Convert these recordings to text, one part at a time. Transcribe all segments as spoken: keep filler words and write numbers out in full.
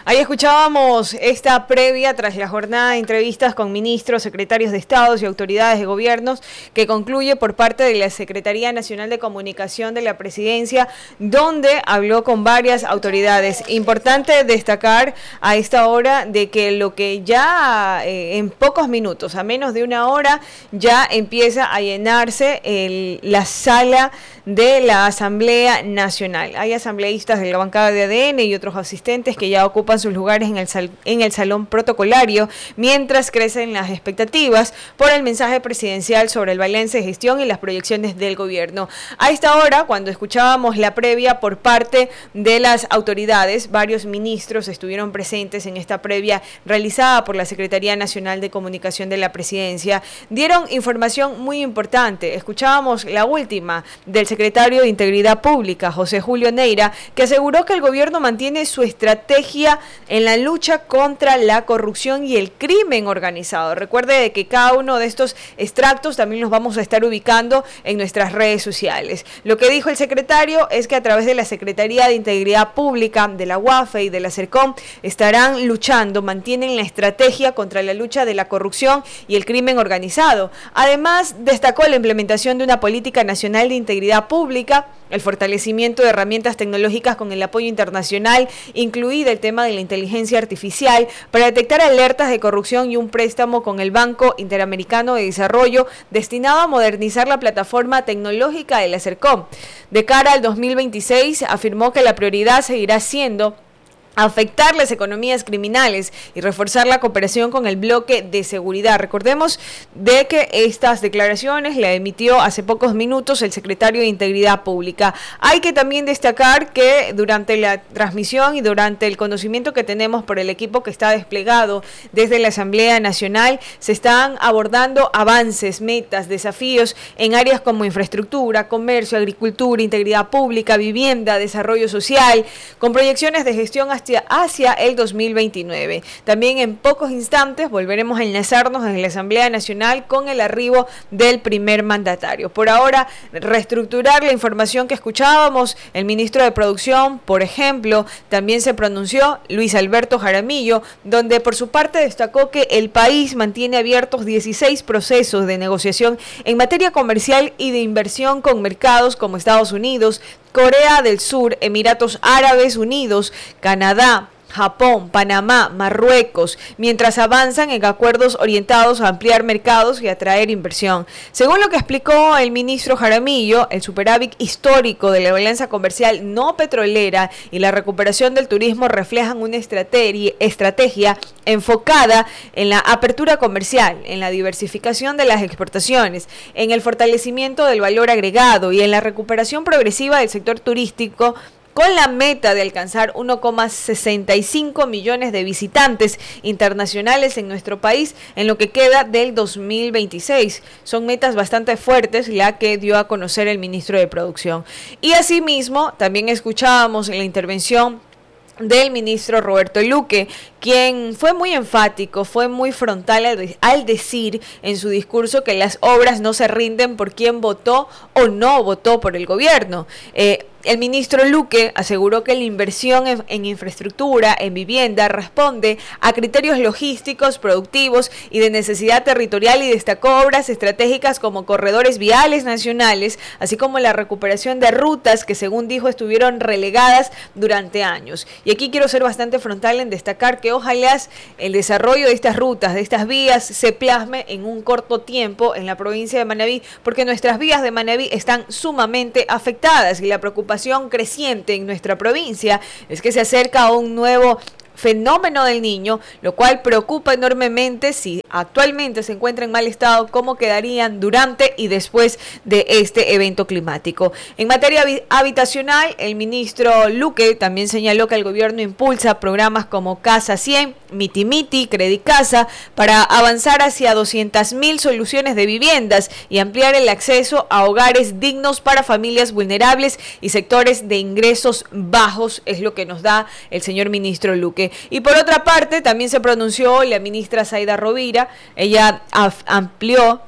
Ahí escuchábamos esta previa tras la jornada de entrevistas con ministros, secretarios de Estados y autoridades de gobiernos que concluye por parte de la Secretaría Nacional de Comunicación de la Presidencia, donde habló con varias autoridades. Importante destacar a esta hora de que lo que ya eh, en pocos minutos, a menos de una hora, ya empieza a llenarse el, la sala de la Asamblea Nacional. Hay asambleístas de la bancada de A D N y otros asistentes que ya ocupan sus lugares en el, sal, en el salón protocolario, mientras crecen las expectativas por el mensaje presidencial sobre el balance de gestión y las proyecciones del gobierno. A esta hora, cuando escuchábamos la previa por parte de las autoridades, varios ministros estuvieron presentes en esta previa realizada por la Secretaría Nacional de Comunicación de la Presidencia. Dieron información muy importante. Escuchábamos la última del secretario de Integridad Pública, José Julio Neira, que aseguró que el gobierno mantiene su estrategia en la lucha contra la corrupción y el crimen organizado. Recuerde de que cada uno de estos extractos también los vamos a estar ubicando en nuestras redes sociales. Lo que dijo el secretario es que a través de la Secretaría de Integridad Pública, de la U A F E y de la SERCOM estarán luchando, mantienen la estrategia contra la lucha de la corrupción y el crimen organizado. Además, destacó la implementación de una política nacional de integridad pública, el fortalecimiento de herramientas tecnológicas con el apoyo internacional, incluida el tema de la inteligencia artificial, para detectar alertas de corrupción y un préstamo con el Banco Interamericano de Desarrollo destinado a modernizar la plataforma tecnológica de la SERCOM. De cara al dos mil veintiséis, afirmó que la prioridad seguirá siendo afectar las economías criminales y reforzar la cooperación con el bloque de seguridad. Recordemos de que estas declaraciones la emitió hace pocos minutos el secretario de Integridad Pública. Hay que también destacar que durante la transmisión y durante el conocimiento que tenemos por el equipo que está desplegado desde la Asamblea Nacional, se están abordando avances, metas, desafíos en áreas como infraestructura, comercio, agricultura, integridad pública, vivienda, desarrollo social, con proyecciones de gestión hasta hacia el dos mil veintinueve. También en pocos instantes volveremos a enlazarnos en la Asamblea Nacional con el arribo del primer mandatario. Por ahora, reestructurar la información que escuchábamos, el ministro de Producción, por ejemplo, también se pronunció, Luis Alberto Jaramillo, donde por su parte destacó que el país mantiene abiertos dieciséis procesos de negociación en materia comercial y de inversión con mercados como Estados Unidos, Corea del Sur, Emiratos Árabes Unidos, Canadá, Japón, Panamá, Marruecos, mientras avanzan en acuerdos orientados a ampliar mercados y atraer inversión. Según lo que explicó el ministro Jaramillo, el superávit histórico de la balanza comercial no petrolera y la recuperación del turismo reflejan una estrategia, estrategia enfocada en la apertura comercial, en la diversificación de las exportaciones, en el fortalecimiento del valor agregado y en la recuperación progresiva del sector turístico, con la meta de alcanzar uno coma sesenta y cinco millones de visitantes internacionales en nuestro país en lo que queda del dos mil veintiséis. Son metas bastante fuertes la que dio a conocer el ministro de Producción. Y asimismo, también escuchábamos en la intervención del ministro Roberto Luque, quien fue muy enfático, fue muy frontal al, de, al decir en su discurso que las obras no se rinden por quien votó o no votó por el gobierno. Eh, El ministro Luque aseguró que la inversión en, en infraestructura, en vivienda, responde a criterios logísticos, productivos y de necesidad territorial, y destacó obras estratégicas como corredores viales nacionales, así como la recuperación de rutas que, según dijo, estuvieron relegadas durante años. Y aquí quiero ser bastante frontal en destacar que ojalá el desarrollo de estas rutas, de estas vías, se plasme en un corto tiempo en la provincia de Manabí, porque nuestras vías de Manabí están sumamente afectadas y la preocupación creciente en nuestra provincia es que se acerca a un nuevo fenómeno del Niño, lo cual preocupa enormemente. Si actualmente se encuentra en mal estado, cómo quedarían durante y después de este evento climático. En materia habitacional, el ministro Luque también señaló que el gobierno impulsa programas como Casa cien, Miti Miti, Credit Casa, para avanzar hacia doscientas mil soluciones de viviendas y ampliar el acceso a hogares dignos para familias vulnerables y sectores de ingresos bajos, es lo que nos da el señor ministro Luque. Y por otra parte, también se pronunció la ministra Zaida Rovira. Ella amplió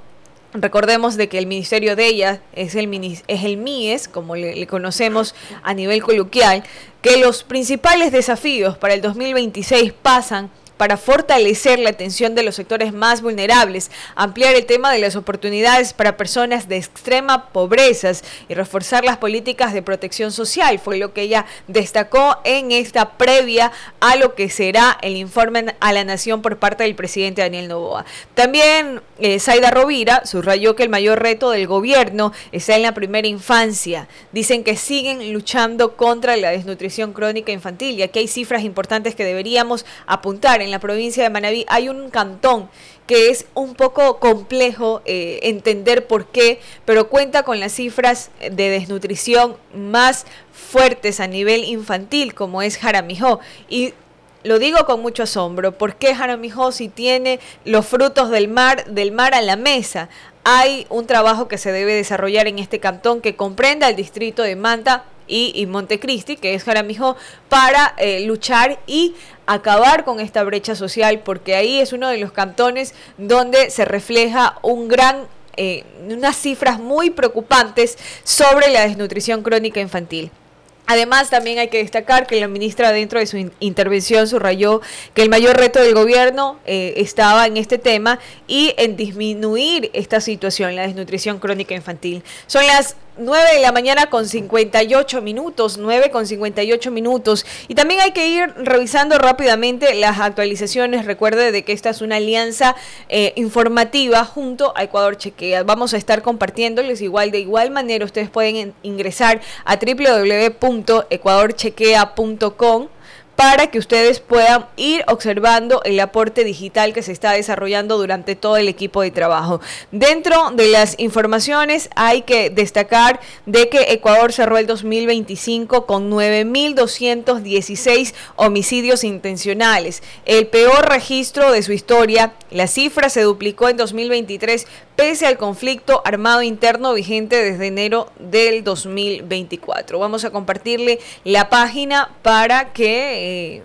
Recordemos de que el ministerio de ella es el, es el M I E S, como le, le conocemos a nivel coloquial, que los principales desafíos para el dos mil veintiséis pasan para fortalecer la atención de los sectores más vulnerables, ampliar el tema de las oportunidades para personas de extrema pobreza y reforzar las políticas de protección social. Fue lo que ella destacó en esta previa a lo que será el informe a la nación por parte del presidente Daniel Noboa. También eh, Zaida Rovira subrayó que el mayor reto del gobierno está en la primera infancia. Dicen que siguen luchando contra la desnutrición crónica infantil y aquí hay cifras importantes que deberíamos apuntar. En la provincia de Manabí hay un cantón que es un poco complejo eh, entender por qué, pero cuenta con las cifras de desnutrición más fuertes a nivel infantil, como es Jaramijó. Y lo digo con mucho asombro, ¿por qué Jaramijó si tiene los frutos del mar, del mar a la mesa? Hay un trabajo que se debe desarrollar en este cantón que comprenda el distrito de Manta y, y Montecristi, que es Jaramijó, para eh, luchar y acabar con esta brecha social, porque ahí es uno de los cantones donde se refleja un gran, eh, unas cifras muy preocupantes sobre la desnutrición crónica infantil. Además, también hay que destacar que la ministra dentro de su in- intervención subrayó que el mayor reto del gobierno eh, estaba en este tema y en disminuir esta situación, la desnutrición crónica infantil. Son las nueve de la mañana con cincuenta y ocho minutos, nueve con cincuenta y ocho minutos. Y también hay que ir revisando rápidamente las actualizaciones. Recuerde de que esta es una alianza eh, informativa junto a Ecuador Chequea. Vamos a estar compartiéndoles igual, de igual manera ustedes pueden en, ingresar a doble u doble u doble u punto ecuador chequea punto com para que ustedes puedan ir observando el aporte digital que se está desarrollando durante todo el equipo de trabajo. Dentro de las informaciones hay que destacar de que Ecuador cerró el dos mil veinticinco con nueve mil doscientos dieciséis homicidios intencionales, el peor registro de su historia. La cifra se duplicó en dos mil veintitrés pese al conflicto armado interno vigente desde enero del dos mil veinticuatro. Vamos a compartirle la página para que eh,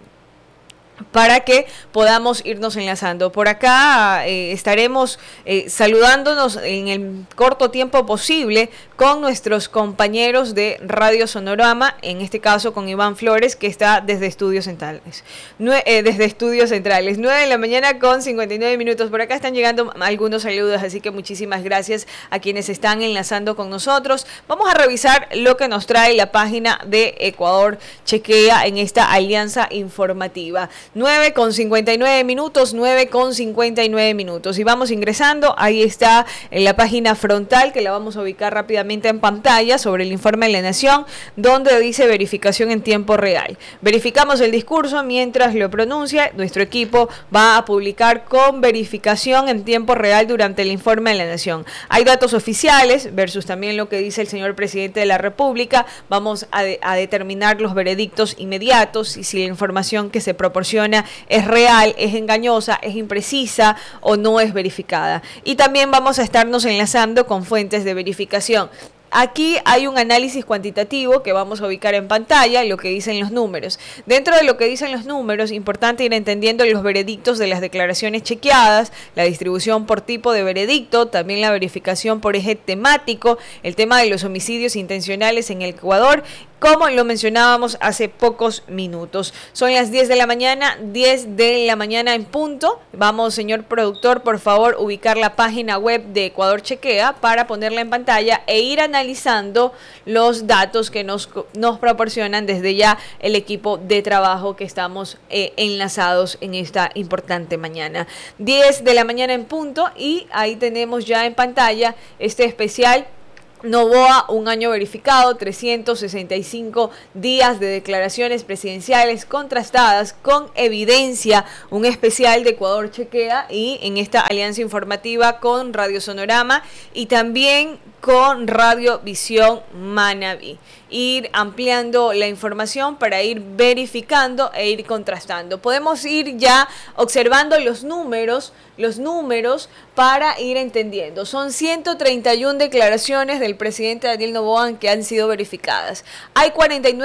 para que podamos irnos enlazando. Por acá eh, estaremos eh, saludándonos en el corto tiempo posible con nuestros compañeros de Radio Sonorama, en este caso con Iván Flores, que está desde Estudios Centrales. Nue eh, desde Estudios Centrales, nueve de la mañana con cincuenta y nueve minutos. Por acá están llegando algunos saludos, así que muchísimas gracias a quienes están enlazando con nosotros. Vamos a revisar lo que nos trae la página de Ecuador Chequea en esta alianza informativa. nueve con cincuenta y nueve minutos, nueve con cincuenta y nueve minutos. Y vamos ingresando, ahí está en la página frontal que la vamos a ubicar rápidamente en pantalla sobre el informe de la Nación, donde dice verificación en tiempo real. Verificamos el discurso mientras lo pronuncia. Nuestro equipo va a publicar con verificación en tiempo real durante el informe de la Nación. Hay datos oficiales versus también lo que dice el señor presidente de la República. Vamos a, de, a determinar los veredictos inmediatos y si la información que se proporciona es real, es engañosa, es imprecisa o no es verificada. Y también vamos a estarnos enlazando con fuentes de verificación. Aquí hay un análisis cuantitativo que vamos a ubicar en pantalla, lo que dicen los números. Dentro de lo que dicen los números, importante ir entendiendo los veredictos de las declaraciones chequeadas, la distribución por tipo de veredicto, también la verificación por eje temático, el tema de los homicidios intencionales en el Ecuador, como lo mencionábamos hace pocos minutos. Son las diez de la mañana, diez de la mañana en punto. Vamos, señor productor, por favor, ubicar la página web de Ecuador Chequea para ponerla en pantalla e ir analizando los datos que nos, nos proporcionan desde ya el equipo de trabajo que estamos eh, enlazados en esta importante mañana. diez de la mañana en punto y ahí tenemos ya en pantalla este especial Noboa, un año verificado, trescientos sesenta y cinco días de declaraciones presidenciales contrastadas con evidencia, un especial de Ecuador Chequea y en esta alianza informativa con Radio Sonorama y también con Radio Visión Manabí. Ir ampliando la información para ir verificando e ir contrastando. Podemos ir ya observando los números, los números para ir entendiendo. Son ciento treinta y una declaraciones del presidente Daniel Noboa que han sido verificadas. Hay cuarenta y nueve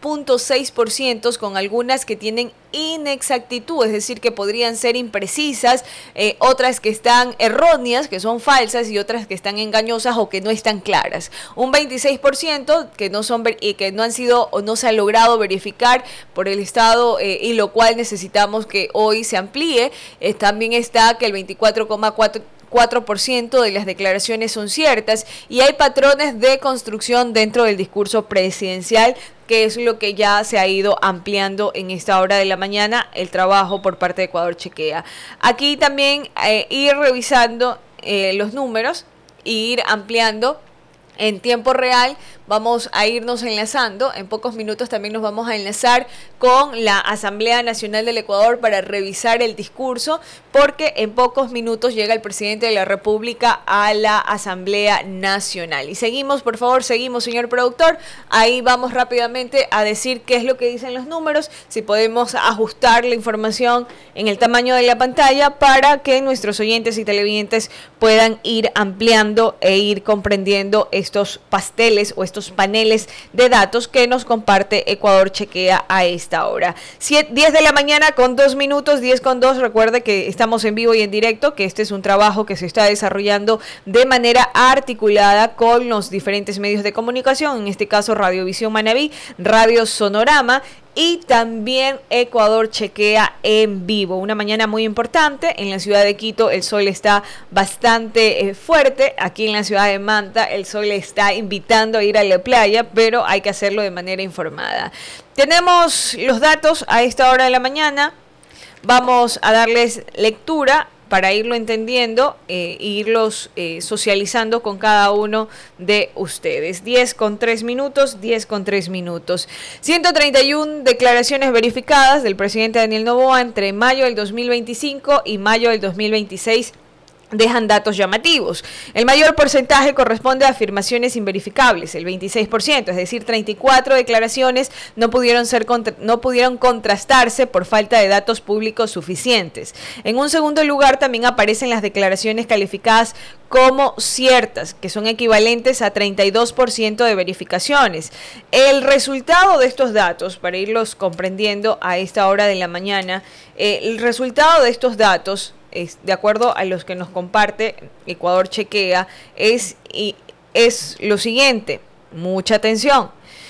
punto seis por ciento, con algunas que tienen inexactitud, es decir, que podrían ser imprecisas, eh, otras que están erróneas, que son falsas, y otras que están engañosas o que no están claras. Un veintiséis por ciento que no son y que no han sido o no se ha logrado verificar por el Estado, eh, y lo cual necesitamos que hoy se amplíe. Eh, también está que el veinticuatro coma cuatro por ciento de las declaraciones son ciertas, y hay patrones de construcción dentro del discurso presidencial, que es lo que ya se ha ido ampliando en esta hora de la mañana, el trabajo por parte de Ecuador Chequea. Aquí también eh, ir revisando eh, los números e ir ampliando en tiempo real. Vamos a irnos enlazando, en pocos minutos también nos vamos a enlazar con la Asamblea Nacional del Ecuador para revisar el discurso, porque en pocos minutos llega el presidente de la República a la Asamblea Nacional. Y seguimos, por favor, seguimos, señor productor, ahí vamos rápidamente a decir qué es lo que dicen los números, si podemos ajustar la información en el tamaño de la pantalla para que nuestros oyentes y televidentes puedan ir ampliando e ir comprendiendo estos pasteles o estos paneles de datos que nos comparte Ecuador Chequea a esta hora. diez de la mañana con dos minutos, diez con dos. Recuerde que estamos en vivo y en directo, que este es un trabajo que se está desarrollando de manera articulada con los diferentes medios de comunicación, en este caso Radiovisión Manabí, Radio Sonorama, y también Ecuador Chequea en vivo. Una mañana muy importante. En la ciudad de Quito el sol está bastante eh, fuerte. Aquí en la ciudad de Manta el sol le está invitando a ir a la playa, pero hay que hacerlo de manera informada. Tenemos los datos a esta hora de la mañana. Vamos a darles lectura para irlo entendiendo eh, e irlos eh, socializando con cada uno de ustedes. diez con tres minutos, diez con tres minutos. ciento treinta y una declaraciones verificadas del presidente Daniel Noboa entre mayo del dos mil veinticinco y mayo del dos mil veintiséis. Dejan datos llamativos. El mayor porcentaje corresponde a afirmaciones inverificables, el veintiséis por ciento, es decir, treinta y cuatro declaraciones no pudieron ser contra, no pudieron contrastarse por falta de datos públicos suficientes. En un segundo lugar también aparecen las declaraciones calificadas como ciertas, que son equivalentes a treinta y dos por ciento de verificaciones. El resultado de estos datos, para irlos comprendiendo a esta hora de la mañana, eh, el resultado de estos datos, es, de acuerdo a los que nos comparte Ecuador Chequea, es, y, es lo siguiente. Mucha atención.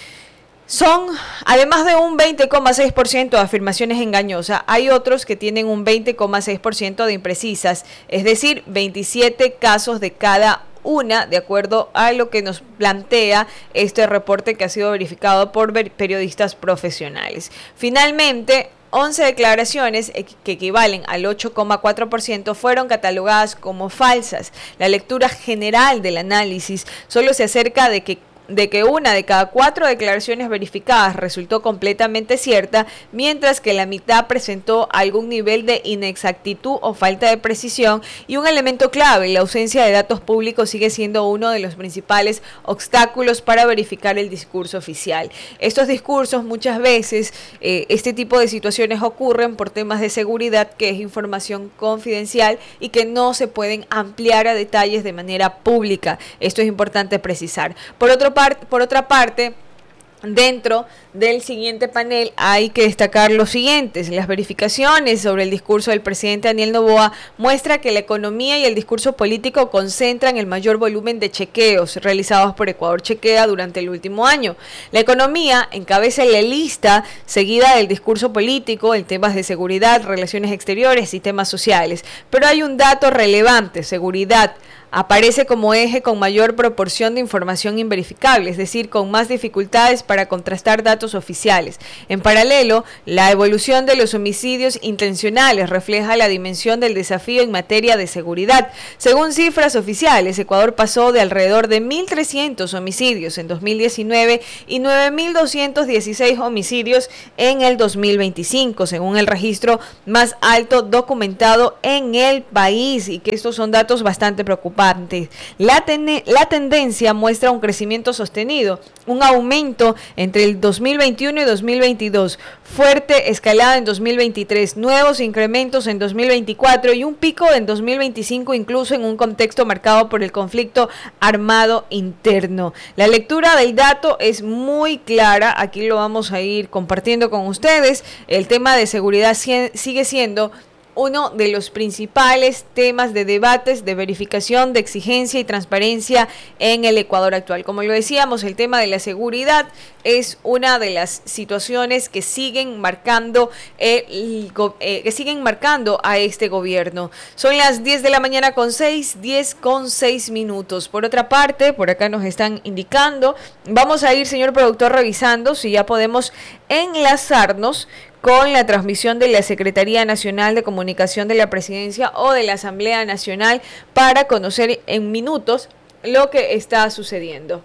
Son, además de un veinte coma seis por ciento de afirmaciones engañosas, hay otros que tienen un veinte coma seis por ciento de imprecisas, es decir, veintisiete casos de cada una, de acuerdo a lo que nos plantea este reporte que ha sido verificado por periodistas profesionales. Finalmente, once declaraciones que equivalen al ocho coma cuatro por ciento fueron catalogadas como falsas. La lectura general del análisis solo se acerca de que de que una de cada cuatro declaraciones verificadas resultó completamente cierta, mientras que la mitad presentó algún nivel de inexactitud o falta de precisión. Y un elemento clave, la ausencia de datos públicos, sigue siendo uno de los principales obstáculos para verificar el discurso oficial. Estos discursos, muchas veces, eh, este tipo de situaciones ocurren por temas de seguridad, que es información confidencial y que no se pueden ampliar a detalles de manera pública. Esto es importante precisar. Por otro Por otra parte, dentro del siguiente panel hay que destacar los siguientes. Las verificaciones sobre el discurso del presidente Daniel Noboa muestra que la economía y el discurso político concentran el mayor volumen de chequeos realizados por Ecuador Chequea durante el último año. La economía encabeza la lista, seguida del discurso político en temas de seguridad, relaciones exteriores y temas sociales. Pero hay un dato relevante: seguridad aparece como eje con mayor proporción de información inverificable, es decir, con más dificultades para contrastar datos oficiales. En paralelo, la evolución de los homicidios intencionales refleja la dimensión del desafío en materia de seguridad. Según cifras oficiales, Ecuador pasó de alrededor de mil trescientos homicidios en dos mil diecinueve y nueve mil doscientos dieciséis homicidios en el dos mil veinticinco, según el registro más alto documentado en el país, y que estos son datos bastante preocupantes. preocupantes. La, ten la tendencia muestra un crecimiento sostenido, un aumento entre el dos mil veintiuno y dos mil veintidós, fuerte escalada en dos mil veintitrés, nuevos incrementos en dos mil veinticuatro y un pico en dos mil veinticinco, incluso en un contexto marcado por el conflicto armado interno. La lectura del dato es muy clara, aquí lo vamos a ir compartiendo con ustedes. El tema de seguridad sigue siendo uno de los principales temas de debates, de verificación, de exigencia y transparencia en el Ecuador actual. Como lo decíamos, el tema de la seguridad es una de las situaciones que siguen marcando el, eh, que siguen marcando a este gobierno. Son las diez de la mañana con seis, diez con seis minutos. Por otra parte, por acá nos están indicando, vamos a ir, señor productor, revisando si ya podemos enlazarnos con la transmisión de la Secretaría Nacional de Comunicación de la Presidencia o de la Asamblea Nacional para conocer en minutos lo que está sucediendo.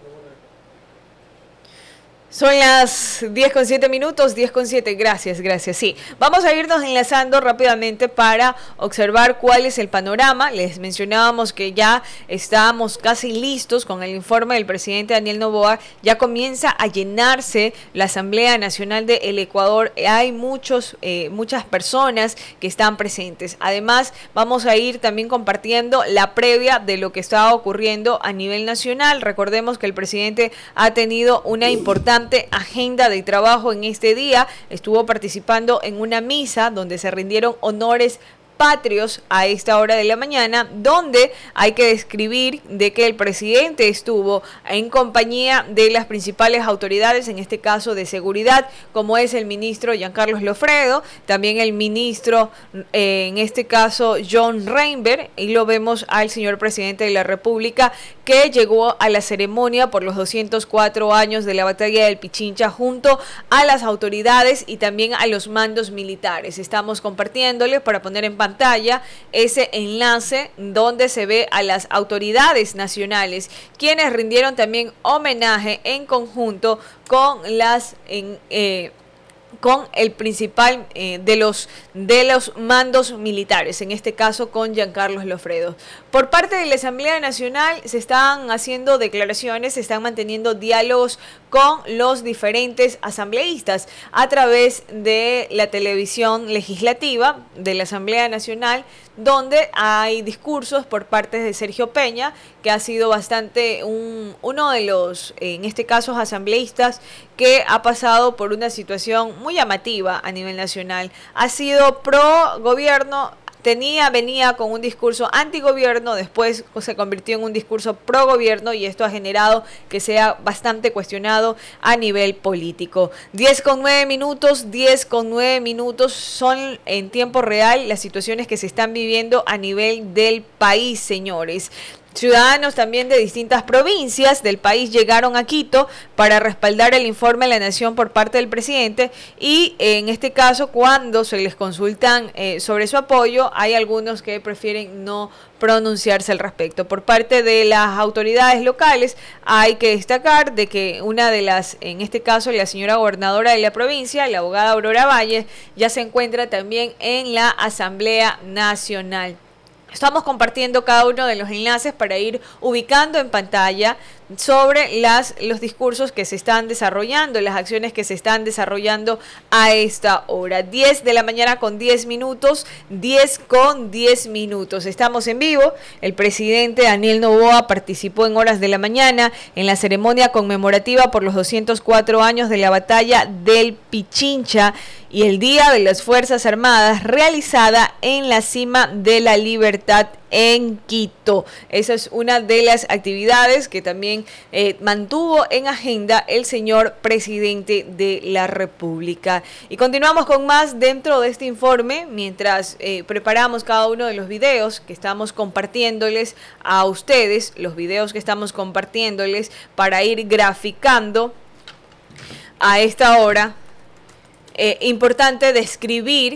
Son las diez con siete minutos, diez con siete, gracias, gracias, sí. Vamos a irnos enlazando rápidamente para observar cuál es el panorama. Les mencionábamos que ya estábamos casi listos con el informe del presidente Daniel Noboa. Ya comienza a llenarse la Asamblea Nacional del Ecuador. Hay muchos, eh, muchas personas que están presentes. Además, vamos a ir también compartiendo la previa de lo que está ocurriendo a nivel nacional. Recordemos que el presidente ha tenido una importante agenda de trabajo en este día. Estuvo participando en una misa donde se rindieron honores patrios a esta hora de la mañana, donde hay que describir de que el presidente estuvo en compañía de las principales autoridades, en este caso de seguridad, como es el ministro Giancarlo Lofredo, también el ministro, eh, en este caso John Reinberg, y lo vemos al señor presidente de la República, que llegó a la ceremonia por los doscientos cuatro años de la batalla del Pichincha junto a las autoridades y también a los mandos militares. Estamos compartiéndoles para poner en pantalla pantalla ese enlace donde se ve a las autoridades nacionales, quienes rindieron también homenaje en conjunto con las en, eh, con el principal eh, de los de los mandos militares, en este caso con Giancarlo Lofredo. Por parte de la Asamblea Nacional se están haciendo declaraciones, se están manteniendo diálogos con los diferentes asambleístas a través de la televisión legislativa de la Asamblea Nacional, donde hay discursos por parte de Sergio Peña, que ha sido bastante un, uno de los, en este caso, asambleístas que ha pasado por una situación muy llamativa a nivel nacional. Ha sido pro gobierno, tenía, venía con un discurso antigobierno, después se convirtió en un discurso pro gobierno y esto ha generado que sea bastante cuestionado a nivel político. diez con nueve minutos, diez con nueve minutos son en tiempo real las situaciones que se están viviendo a nivel del país, señores. Ciudadanos también de distintas provincias del país llegaron a Quito para respaldar el informe de la Nación por parte del presidente y en este caso cuando se les consultan eh, sobre su apoyo hay algunos que prefieren no pronunciarse al respecto. Por parte de las autoridades locales hay que destacar de que una de las, en este caso la señora gobernadora de la provincia, la abogada Aurora Valle, ya se encuentra también en la Asamblea Nacional. Estamos compartiendo cada uno de los enlaces para ir ubicando en pantalla sobre las, los discursos que se están desarrollando, las acciones que se están desarrollando a esta hora. diez de la mañana con diez minutos, diez con diez minutos. Estamos en vivo. El presidente Daniel Noboa participó en horas de la mañana en la ceremonia conmemorativa por los doscientos cuatro años de la batalla del Pichincha y el Día de las Fuerzas Armadas, realizada en la Cima de la Libertad en Quito. Esa es una de las actividades que también eh, mantuvo en agenda el señor presidente de la República. Y continuamos con más dentro de este informe, mientras eh, preparamos cada uno de los videos que estamos compartiéndoles a ustedes, los videos que estamos compartiéndoles para ir graficando a esta hora. Eh, importante describir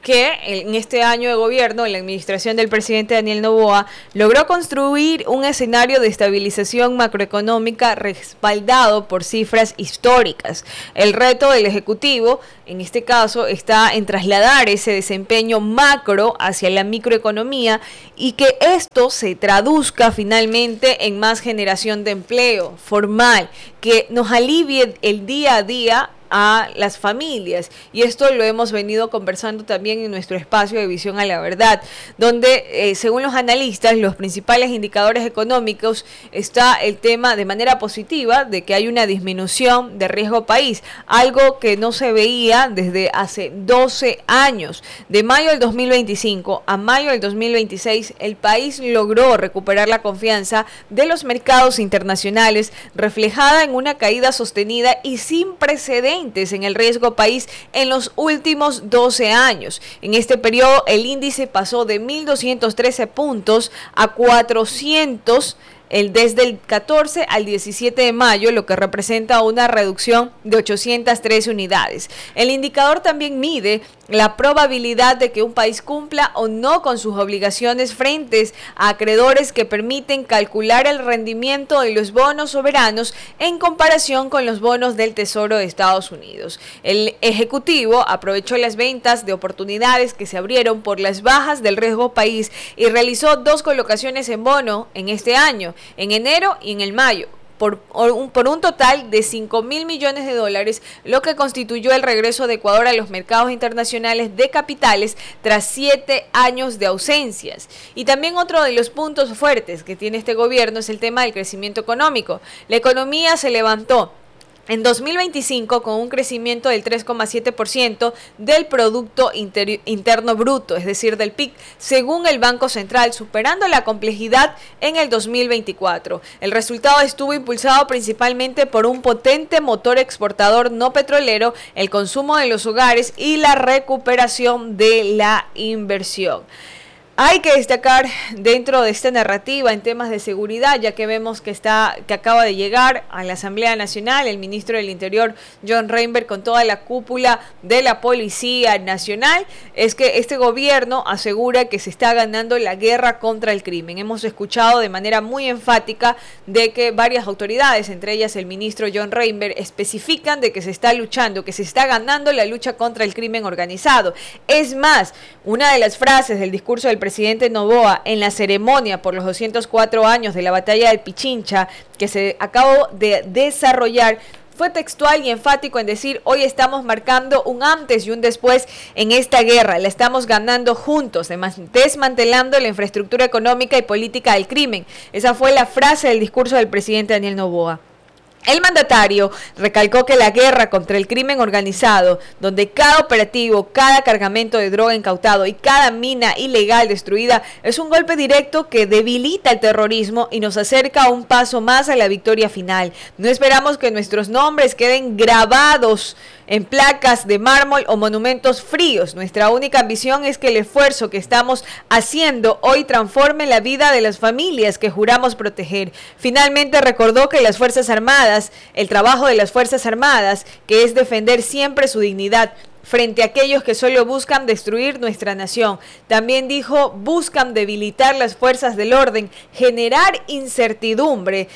que en este año de gobierno, la administración del presidente Daniel Noboa logró construir un escenario de estabilización macroeconómica respaldado por cifras históricas. El reto del Ejecutivo, en este caso, está en trasladar ese desempeño macro hacia la microeconomía y que esto se traduzca finalmente en más generación de empleo formal, que nos alivie el día a día a las familias, y esto lo hemos venido conversando también en nuestro espacio de Visión a la Verdad, donde eh, según los analistas, los principales indicadores económicos está el tema de manera positiva de que hay una disminución de riesgo país, algo que no se veía desde hace doce años. De mayo del dos mil veinticinco a mayo del dos mil veintiséis, el país logró recuperar la confianza de los mercados internacionales, reflejada en una caída sostenida y sin precedentes en el riesgo país en los últimos doce años. En este periodo el índice pasó de mil doscientos trece puntos a cuatrocientos el desde el catorce al diecisiete de mayo, lo que representa una reducción de ochocientas trece unidades. El indicador también mide la probabilidad de que un país cumpla o no con sus obligaciones frente a acreedores, que permiten calcular el rendimiento de los bonos soberanos en comparación con los bonos del Tesoro de Estados Unidos. El Ejecutivo aprovechó las ventas de oportunidades que se abrieron por las bajas del riesgo país y realizó dos colocaciones en bono en este año, en enero y en el mayo, por un, por un total de cinco mil millones de dólares, lo que constituyó el regreso de Ecuador a los mercados internacionales de capitales tras siete años de ausencias. Y también otro de los puntos fuertes que tiene este gobierno es el tema del crecimiento económico. La economía se levantó en dos mil veinticinco con un crecimiento del tres coma siete por ciento del Producto Inter- Interno Bruto, es decir, del P I B, según el Banco Central, superando la complejidad en el dos mil veinticuatro. El resultado estuvo impulsado principalmente por un potente motor exportador no petrolero, el consumo de los hogares y la recuperación de la inversión. Hay que destacar dentro de esta narrativa en temas de seguridad, ya que vemos que está que acaba de llegar a la Asamblea Nacional el ministro del Interior, John Reinberg, con toda la cúpula de la Policía Nacional, es que este gobierno asegura que se está ganando la guerra contra el crimen. Hemos escuchado de manera muy enfática de que varias autoridades, entre ellas el ministro John Reinberg, especifican de que se está luchando, que se está ganando la lucha contra el crimen organizado. Es más, una de las frases del discurso del presidente Noboa en la ceremonia por los doscientos cuatro años de la batalla del Pichincha, que se acabó de desarrollar, fue textual y enfático en decir: hoy estamos marcando un antes y un después en esta guerra, la estamos ganando juntos, desmantelando la infraestructura económica y política del crimen. Esa fue la frase del discurso del presidente Daniel Noboa. El mandatario recalcó que la guerra contra el crimen organizado, donde cada operativo, cada cargamento de droga incautado y cada mina ilegal destruida es un golpe directo que debilita el terrorismo y nos acerca a un paso más a la victoria final. No esperamos que nuestros nombres queden grabados en placas de mármol o monumentos fríos. Nuestra única ambición es que el esfuerzo que estamos haciendo hoy transforme la vida de las familias que juramos proteger. Finalmente recordó que las Fuerzas Armadas, el trabajo de las Fuerzas Armadas, que es defender siempre su dignidad frente a aquellos que solo buscan destruir nuestra nación. También dijo: buscan debilitar las fuerzas del orden, generar incertidumbre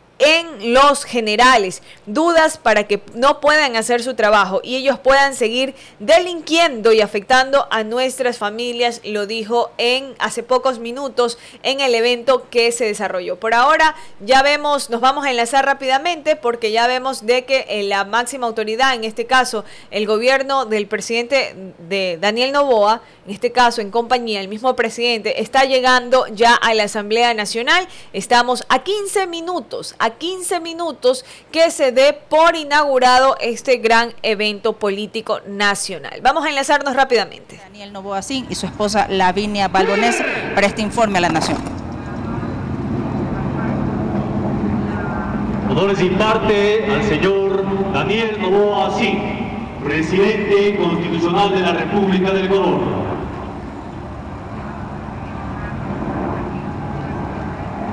en los generales, dudas para que no puedan hacer su trabajo y ellos puedan seguir delinquiendo y afectando a nuestras familias, lo dijo en hace pocos minutos en el evento que se desarrolló. Por ahora ya vemos, nos vamos a enlazar rápidamente porque ya vemos de que la máxima autoridad, en este caso el gobierno del presidente de Daniel Noboa, en este caso en compañía, el mismo presidente, está llegando ya a la Asamblea Nacional. Estamos a quince minutos, a quince minutos que se dé por inaugurado este gran evento político nacional. Vamos a enlazarnos rápidamente. Daniel Noboa Sin y su esposa Lavinia Balbonés para este informe a la Nación. Honores imparte al señor Daniel Noboa Sin, presidente constitucional de la República del Ecuador.